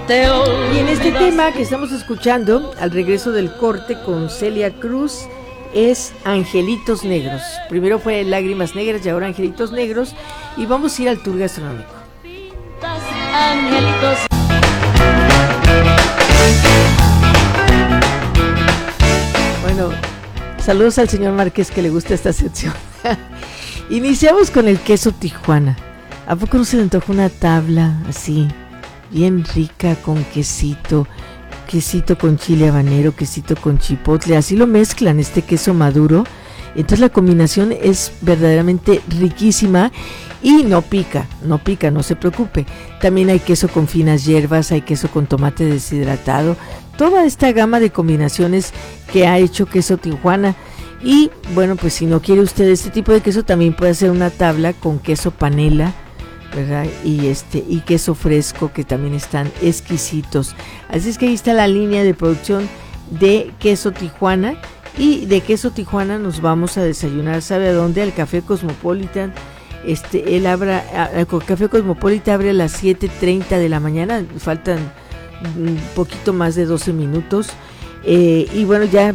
Y en este tema que estamos escuchando, al regreso del corte con Celia Cruz, es Angelitos Negros. Primero fue Lágrimas Negras y ahora Angelitos Negros. Y vamos a ir al tour gastronómico. Angelitos. Bueno, saludos al señor Márquez que le gusta esta sección. Iniciamos con el queso Tijuana. ¿A poco no se le antoja una tabla así, bien rica, con quesito con chile habanero, quesito con chipotle? Así lo mezclan, este queso maduro. Entonces la combinación es verdaderamente riquísima y no pica, no se preocupe. También hay queso con finas hierbas, hay queso con tomate deshidratado, toda esta gama de combinaciones que ha hecho Queso Tijuana. Y bueno, pues si no quiere usted este tipo de queso, también puede hacer una tabla con queso panela, ¿verdad? Y queso fresco, que también están exquisitos. Así es que ahí está la línea de producción de Queso Tijuana. Y de Queso Tijuana nos vamos a desayunar, ¿sabe a dónde? Al Café Cosmopolitan. El Café Cosmopolitan abre a las 7:30 de la mañana, faltan un poquito más de 12 minutos. Y bueno, ya